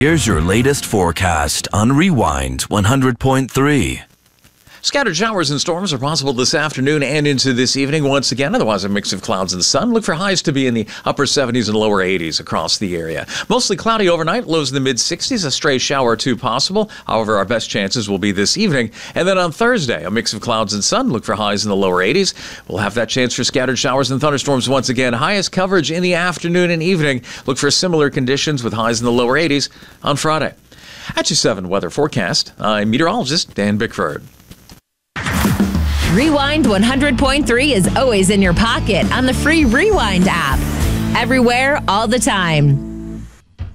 Here's your latest forecast on Rewind 100.3. Scattered showers and storms are possible this afternoon and into this evening once again. Otherwise, a mix of clouds and sun. Look for highs to be in the upper 70s and lower 80s across the area. Mostly cloudy overnight, lows in the mid-60s. A stray shower or two possible. However, our best chances will be this evening. And then on Thursday, a mix of clouds and sun. Look for highs in the lower 80s. We'll have that chance for scattered showers and thunderstorms once again. Highest coverage in the afternoon and evening. Look for similar conditions with highs in the lower 80s on Friday. At your 7 weather forecast, I'm meteorologist Dan Bickford. Rewind 100.3 is always in your pocket on the free Rewind app. Everywhere, all the time.